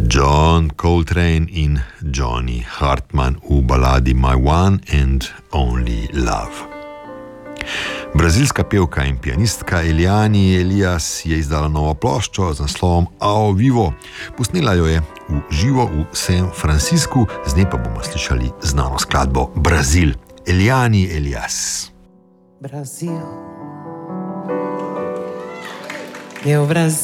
John Coltrane in Johnny Hartman v baladi My One and Only Love. Brazilska pevka in pianistka Eliane Elias je izdala novo ploščo z naslovom Ao Vivo. Posnela jo je v živo v San Franciscu, z nje pa bomo slišali znano skladbo Brazil. Eliane Elias. Brasil. Meu Brasil.